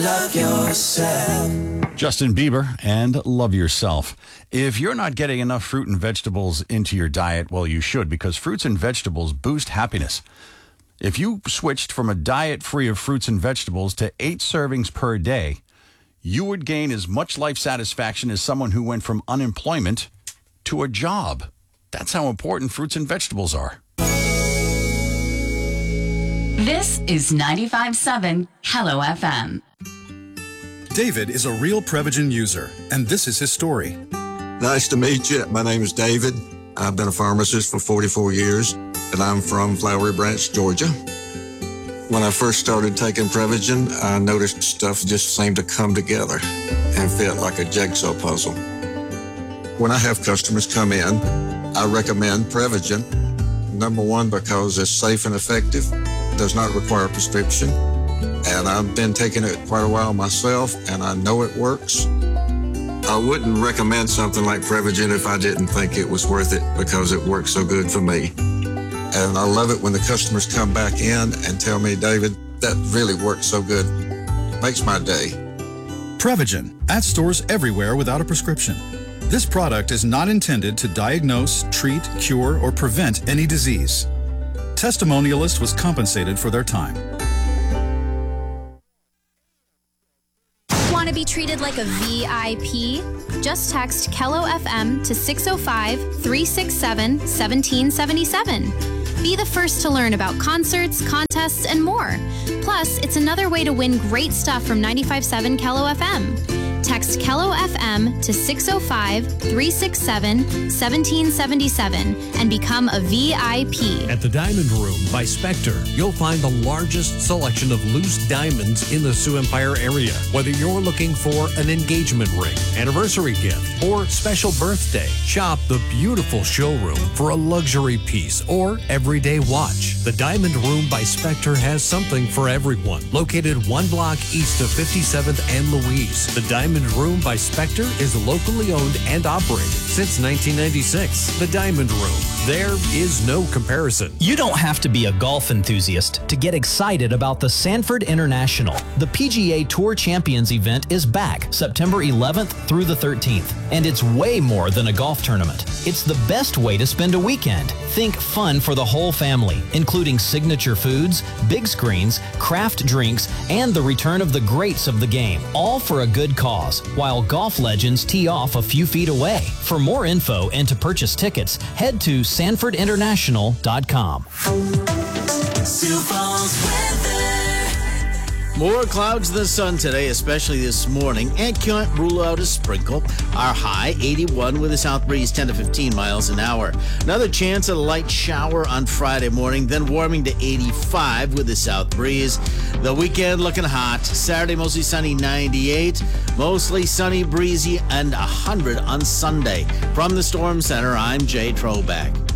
Love yourself. Justin Bieber and Love Yourself. If you're not getting enough fruit and vegetables into your diet, well, you should, because fruits and vegetables boost happiness. If you switched from a diet free of fruits and vegetables to 8 servings per day, you would gain as much life satisfaction as someone who went from unemployment to a job. That's how important fruits and vegetables are. This is 95.7 Hello FM. David is a real Prevagen user, and this is his story. Nice to meet you. My name is David. I've been a pharmacist for 44 years, and I'm from Flowery Branch, Georgia. When I first started taking Prevagen, I noticed stuff just seemed to come together and fit like a jigsaw puzzle. When I have customers come in, I recommend Prevagen. Number one, because it's safe and effective, does not require a prescription. And I've been taking it quite a while myself, and I know it works. I wouldn't recommend something like Prevagen if I didn't think it was worth it, because it works so good for me. And I love it when the customers come back in and tell me, David, that really works so good. Makes my day. Prevagen, at stores everywhere without a prescription. This product is not intended to diagnose, treat, cure, or prevent any disease. Testimonialist was compensated for their time. Want to be treated like a VIP? Just text Kello FM to 605-367-1777. Be the first to learn about concerts, contests, and more. Plus, it's another way to win great stuff from 95.7 Kello FM. Text Kello FM to 605-367-1777 and become a VIP. At the Diamond Room by Spectre, you'll find the largest selection of loose diamonds in the Sioux Empire area. Whether you're looking for an engagement ring, anniversary gift, or special birthday, shop the beautiful showroom for a luxury piece or everyday watch. The Diamond Room by Spectre has something for everyone. Located 1 block east of 57th and Louise, the Diamond Room by Spectre is locally owned and operated since 1996. The Diamond Room. There is no comparison. You don't have to be a golf enthusiast to get excited about the Sanford International. The PGA Tour Champions event is back September 11th through the 13th, and it's way more than a golf tournament. It's the best way to spend a weekend. Think fun for the whole family, including signature foods, big screens, craft drinks, and the return of the greats of the game, all for a good cause, while golf legends tee off a few feet away. For more info and to purchase tickets, head to SanfordInternational.com. Sioux Falls weather. More clouds than sun today, especially this morning, and can't rule out a sprinkle. Our high, 81 with a south breeze 10 to 15 miles an hour. Another chance of a light shower on Friday morning, then warming to 85 with a south breeze. The weekend looking hot. Saturday, mostly sunny, 98. Mostly sunny, breezy, and 100 on Sunday. From the Storm Center, I'm Jay Trobeck.